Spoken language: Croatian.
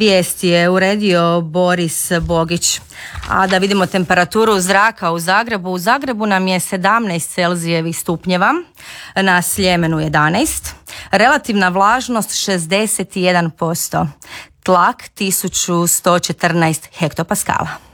Vijesti je uredio Boris Bogić. A da vidimo temperaturu zraka u Zagrebu. U Zagrebu nam je 17 Celzijevih stupnjeva, na Sljemenu 11, relativna vlažnost 61%, tlak 1114 hektopaskala.